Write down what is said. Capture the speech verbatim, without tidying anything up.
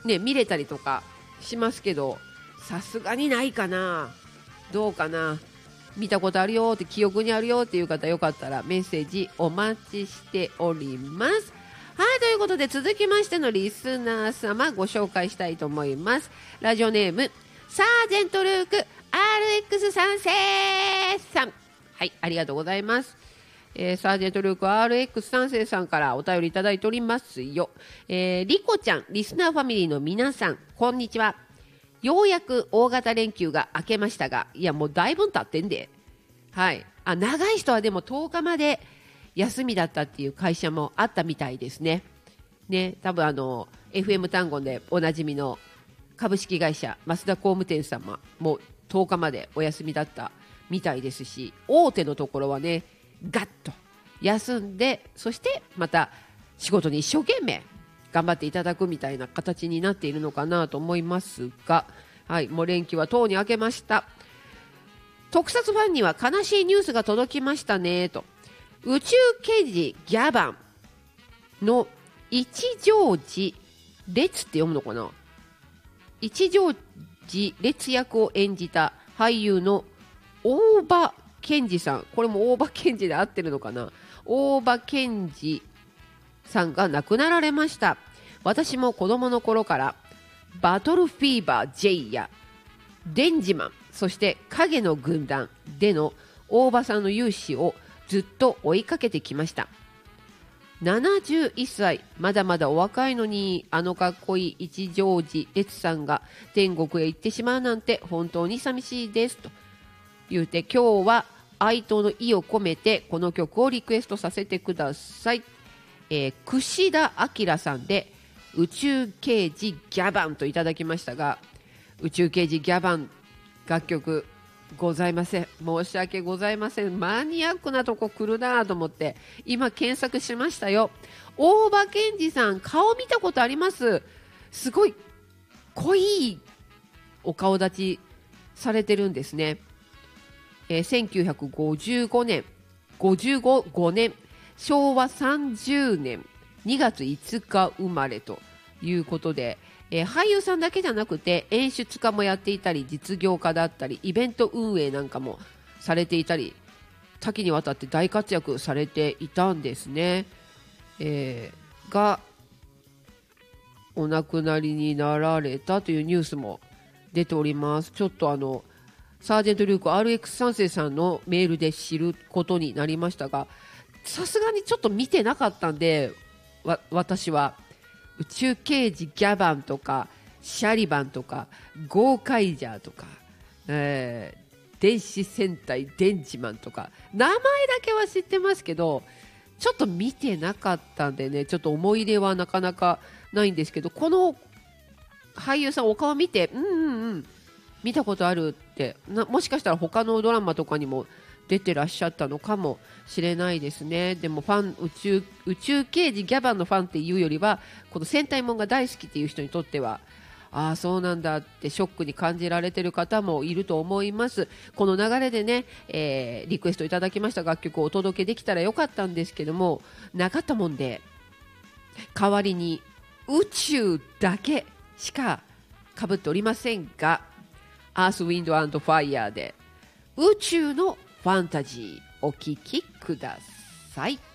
ね見れたりとかしますけど、さすがにないかな。どうかな。見たことあるよって記憶にあるよっていう方、よかったらメッセージお待ちしております。はい、ということで続きましてのリスナー様ご紹介したいと思います。ラジオネームサージェントルーク アールエックス さん世さん、はい、ありがとうございます。えー、サージェントルーク アールエックス さん世さんからお便りいただいておりますよ。えー、リコちゃん、リスナーファミリーの皆さん、こんにちは。ようやく大型連休が明けましたが、いやもうだいぶ経ってんで、はい、あ長い人はでもとおかまで休みだったっていう会社もあったみたいですね。ね、多分あの エフエム 単語でおなじみの株式会社増田工務店様もとおかまでお休みだったみたいですし、大手のところはねガッと休んで、そしてまた仕事に一生懸命頑張っていただくみたいな形になっているのかなと思いますが、はい、もう連休はとうに明けました。特撮ファンには悲しいニュースが届きましたねと。宇宙刑事ギャバンの一条寺列って読むのかな、一条寺列役を演じた俳優の大場健二さん、これも大場健二で合ってるのかな、大場健二さんが亡くなられました。私も子供の頃からバトルフィーバー J やデンジマン、そして影の軍団での大場さんの勇姿をずっと追いかけてきました。ななじゅういっさい、まだまだお若いのに、あのかっこいい一条寺列さんが天国へ行ってしまうなんて本当に寂しいですと言うて、今日は哀悼の意を込めてこの曲をリクエストさせてください。えー、櫛田明さんで宇宙刑事ギャバンといただきましたが、宇宙刑事ギャバン楽曲ございません。申し訳ございません。マニアックなとこ来るなと思って今検索しましたよ。大場健二さん、顔見たことあります。すごい濃いお顔立ちされてるんですね。えー、せんきゅうひゃくごじゅうごねんごじゅうごねんしょうわさんじゅうねんにがついつか生まれということで、えー、俳優さんだけじゃなくて演出家もやっていたり、実業家だったりイベント運営なんかもされていたり、多岐にわたって大活躍されていたんですね。えー、がお亡くなりになられたというニュースも出ております。ちょっとあのサージェントルーク アールエックス さん世さんのメールで知ることになりましたが、さすがにちょっと見てなかったんで、わ私は宇宙刑事ギャバンとかシャリバンとかゴーカイジャーとか、えー、電子戦隊デンジマンとか名前だけは知ってますけど、ちょっと見てなかったんでね、ちょっと思い入れはなかなかないんですけど、この俳優さんお顔見てうんうんうん見たことあるってな、もしかしたら他のドラマとかにも出てらっしゃったのかもしれないですね。でもファン宇宙宇宙刑事ギャバンのファンっていうよりは、この戦隊もんが大好きっていう人にとっては、ああそうなんだってショックに感じられている方もいると思います。この流れでね、えー、リクエストいただきました楽曲をお届けできたらよかったんですけども、なかったもんで代わりに宇宙だけしか被っておりませんが、アースウィンドアンドファイヤーで宇宙のファンタジーお聴きください。